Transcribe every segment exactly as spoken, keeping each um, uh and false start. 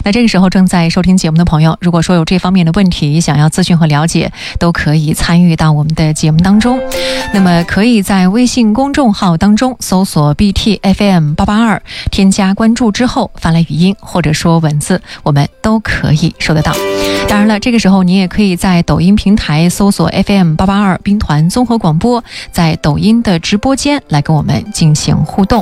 那这个时候正在收听节目的朋友，如果说有这方面的问题想要咨询和了解，都可以参与到我们的节目当中。那么可以在微信公众号当中搜索 B T F M 八八二，添加关注之后发来语音或者说文字，我们都可以收得到。当然了，这个时候你也可以在抖音平台搜索 F M 八八二兵团综合广播，在抖音的直播间来跟我们进行互动。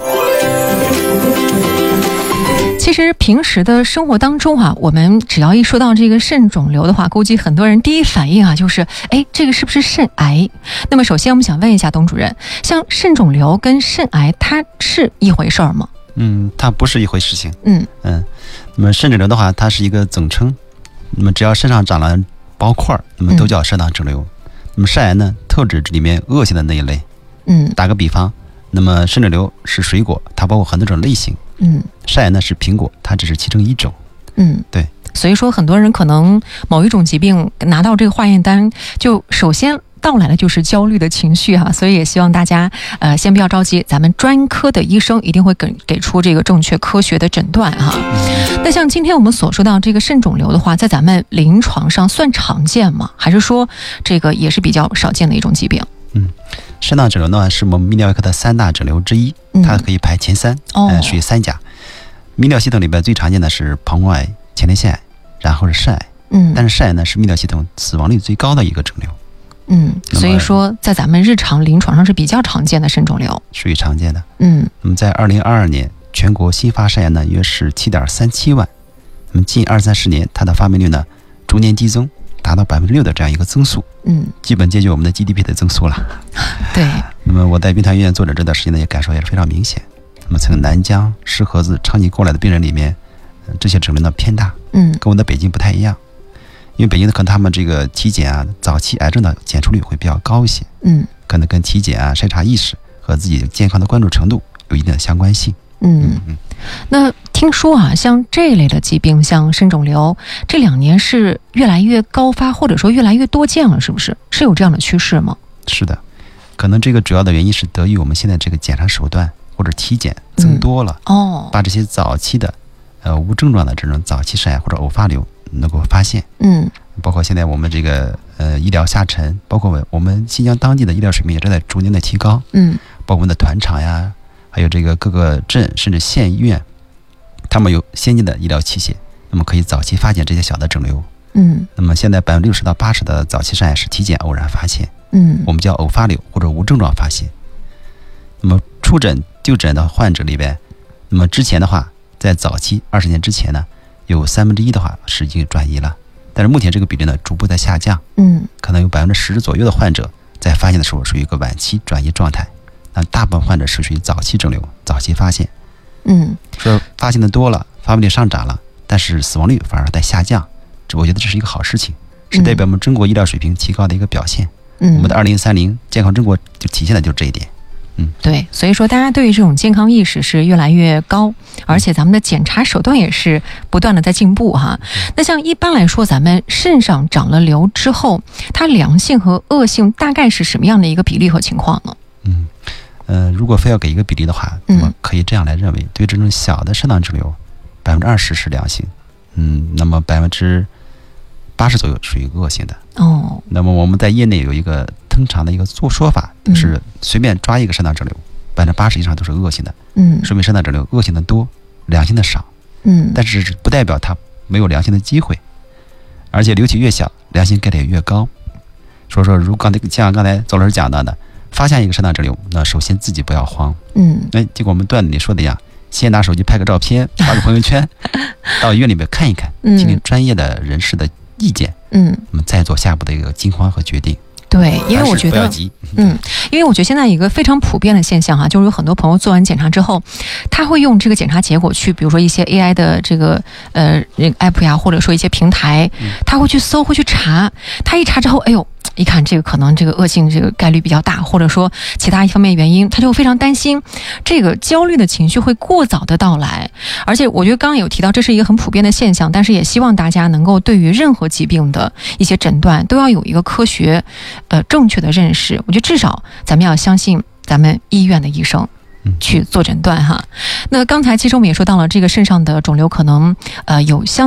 其实平时的生活当中啊，我们只要一说到这个肾肿瘤的话，估计很多人第一反应啊就是哎，这个是不是肾癌？那么首先我们想问一下董主任，像肾肿瘤跟肾癌它是一回事儿吗？ 嗯，它不是一回事情。 嗯嗯，那么肾肿瘤的话，它是一个总称，那么只要肾上长了包块，那么都叫肾脏肿瘤。嗯、那么肾癌呢，特指这里面恶性的那一类。 嗯， 打个比方，那么肾肿瘤是水果，它包括很多种类型。 嗯， 肾癌呢是苹果，它只是其中一种。 嗯， 对。 所以说，很多人可能某一种疾病拿到这个化验单，就首先到来的就是焦虑的情绪哈、啊，所以也希望大家呃先不要着急，咱们专科的医生一定会给给出这个正确科学的诊断哈、啊。那像今天我们所说到这个肾肿瘤的话，在咱们临床上算常见吗？还是说这个也是比较少见的一种疾病？ 嗯，肾脏肿瘤呢是我们泌尿外科的三大肿瘤之一，它可以排前三， 哦、 呃，属于三甲。泌尿系统里边最常见的是膀胱癌、前列腺癌，然后是肾癌。 嗯， 但是肾癌呢是泌尿系统死亡率最高的一个肿瘤。 嗯，所以说在咱们日常临床上是比较常见的肾肿瘤， 属于常见的。 嗯， 那么在二零二二年，全国新发肾癌呢约是七点三七万，那么近二三十年，它的发病率呢逐年激增，达到百分之六的这样一个增速。 嗯，基本接近我们的 G D P 的增速了。 对。 那么我在兵团医院做着这段时间呢，也感受也是非常明显。那么从南疆、石河子长期过来的病人里面，呃、这些肿瘤呢偏大， 嗯， 跟我们的北京不太一样。因为北京的可能他们这个体检啊，早期癌症的检出率会比较高一些， 嗯， 可能跟体检啊、筛查意识和自己健康的关注程度有一定的相关性。 嗯嗯。那听说啊，像这类的疾病，像肾肿瘤，这两年是越来越高发，或者说越来越多见了，是不是？是有这样的趋势吗？ 是的，可能这个主要的原因是得益我们现在这个检查手段或者体检增多了， 嗯、哦， 把这些早期的呃无症状的这种早期肾癌或者偶发瘤能够发现。 嗯， 包括现在我们这个呃医疗下沉，包括我们新疆当地的医疗水平也正在逐年的提高。 嗯， 包括我们的团场呀，还有这个各个镇甚至县医院，他们有先进的医疗器械，那么可以早期发现这些小的肿瘤。 嗯， 那么现在百分之六十到八十的早期肾癌是体检偶然发现。 嗯， 我们叫偶发瘤或者无症状发现。那么出诊就诊的患者里边，那么之前的话，在早期二十年之前呢，有三分之一的话是已经转移了，但是目前这个比例呢逐步在下降。 嗯， 可能有百分之十左右的患者在发现的时候属于一个晚期转移状态，那大部分患者是属于早期肿瘤，早期发现。 嗯， 说发现的多了，发病率上涨了，但是死亡率反而在下降，这我觉得这是一个好事情，是代表我们中国医疗水平提高的一个表现。 嗯， 我们的二零三零健康中国就体现的就是这一点。嗯， 对，所以说大家对于这种健康意识是越来越高，而且咱们的检查手段也是不断的在进步哈。那像一般来说，咱们肾上长了瘤之后，它良性和恶性大概是什么样的一个比例和情况呢？ 嗯，呃，如果非要给一个比例的话，那么可以这样来认为，对这种小的肾脏肿瘤，百分之二十是良性，嗯，那么百分之八十左右属于恶性的。 哦， 那么我们在业内有一个通常的一个做说法，就是随便抓一个肾脏肿瘤，百分之八十以上都是恶性的。嗯，说明肾脏肿瘤恶性的多，良性的少。嗯，但是不代表它没有良性的机会，而且瘤体越小，良性概率也越高。所以说，如刚才像刚才邹老师讲到的，发现一个肾脏肿瘤，那首先自己不要慌。嗯，那就跟我们段子里说的一样，先拿手机拍个照片，发个朋友圈，到医院里面看一看，听听专业的人士的意见。嗯，我们再做下一步的一个惊慌和决定。 对，因为我觉得，嗯，因为我觉得现在一个非常普遍的现象哈，就是有很多朋友做完检查之后，他会用这个检查结果去，比如说一些 A I 的这个呃 app 呀，或者说一些平台，他会去搜，会去查，他一查之后，哎呦。一看这个可能这个恶性这个概率比较大，或者说其他一方面原因，他就非常担心，这个焦虑的情绪会过早的到来。而且我觉得刚刚有提到这是一个很普遍的现象，但是也希望大家能够对于任何疾病的一些诊断都要有一个科学呃正确的认识。我觉得至少咱们要相信咱们医院的医生去做诊断哈。那刚才其实我们也说到了，这个肾上的肿瘤可能呃有相